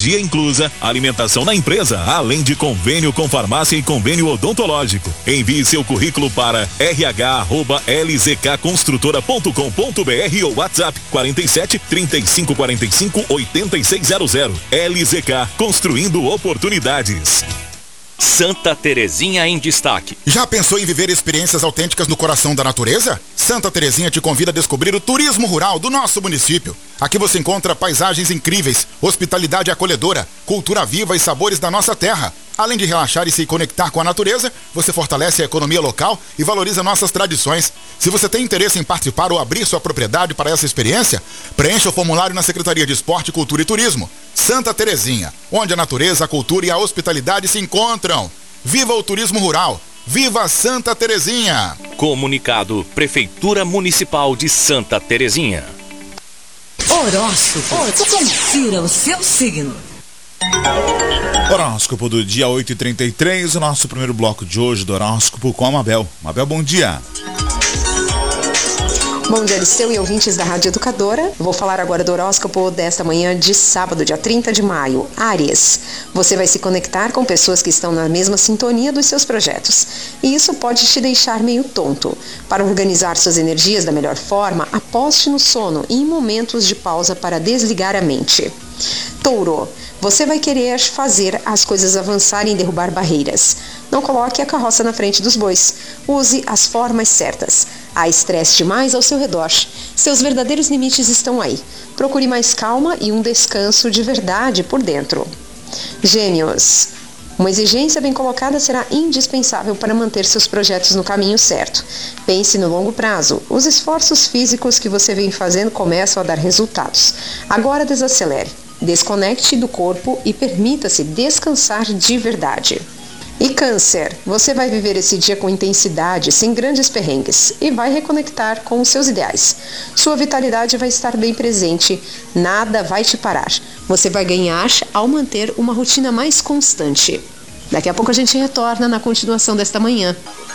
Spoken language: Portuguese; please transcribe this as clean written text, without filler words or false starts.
estadia inclusa, alimentação na empresa, além de convênio com farmácia e convênio odontológico. Envie seu currículo para rh@lzkconstrutora.com.br ou WhatsApp 47 35 45 8600. LZK, construindo oportunidades. Santa Terezinha em destaque. Já pensou em viver experiências autênticas no coração da natureza? Santa Terezinha te convida a descobrir o turismo rural do nosso município. Aqui você encontra paisagens incríveis, hospitalidade acolhedora, cultura viva e sabores da nossa terra. Além de relaxar e se conectar com a natureza, você fortalece a economia local e valoriza nossas tradições. Se você tem interesse em participar ou abrir sua propriedade para essa experiência, preencha o formulário na Secretaria de Esporte, Cultura e Turismo. Santa Terezinha, onde a natureza, a cultura e a hospitalidade se encontram. Viva o turismo rural! Viva Santa Terezinha! Comunicado Prefeitura Municipal de Santa Terezinha. Horóscopo. Confira o seu signo. Horóscopo do dia 8h33, o nosso primeiro bloco de hoje do horóscopo com a Mabel. Mabel, bom dia. Bom dia, Aristeu e ouvintes da Rádio Educadora. Vou falar agora do horóscopo desta manhã de sábado, dia 30 de maio. Áries, você vai se conectar com pessoas que estão na mesma sintonia dos seus projetos. E isso pode te deixar meio tonto. Para organizar suas energias da melhor forma, aposte no sono e em momentos de pausa para desligar a mente. Touro, você vai querer fazer as coisas avançarem e derrubar barreiras. Não coloque a carroça na frente dos bois. Use as formas certas. Há estresse demais ao seu redor. Seus verdadeiros limites estão aí. Procure mais calma e um descanso de verdade por dentro. Gêmeos, uma exigência bem colocada será indispensável para manter seus projetos no caminho certo. Pense no longo prazo. Os esforços físicos que você vem fazendo começam a dar resultados. Agora desacelere. Desconecte do corpo e permita-se descansar de verdade. E Câncer, você vai viver esse dia com intensidade, sem grandes perrengues, e vai reconectar com os seus ideais. Sua vitalidade vai estar bem presente, nada vai te parar. Você vai ganhar ao manter uma rotina mais constante. Daqui a pouco a gente retorna na continuação desta manhã.